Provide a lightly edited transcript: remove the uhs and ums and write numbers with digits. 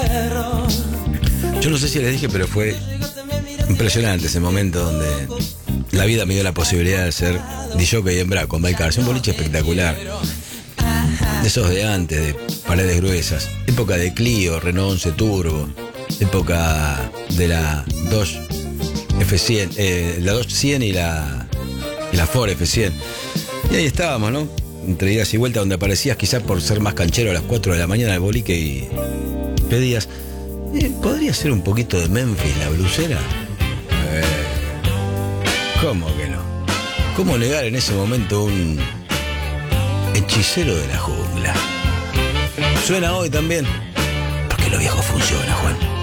Yo no sé si les dije, pero fue impresionante ese momento donde la vida me dio la posibilidad de ser DJ en Braco, en Balcarce, un boliche espectacular. De esos de antes, de paredes gruesas. Época de Clio, Renault 11 Turbo. Época de la Dodge F100, la Dodge 100 y la Ford F100. Y ahí estábamos, ¿no? Entre idas y vueltas, donde aparecías quizás por ser más canchero a las 4 de la mañana al boliche y pedías, ¿podría ser un poquito de Memphis, la blusera? ¿Cómo que no? ¿Cómo negar en ese momento un hechicero de la jungla? Suena hoy también, porque lo viejo funciona, Juan.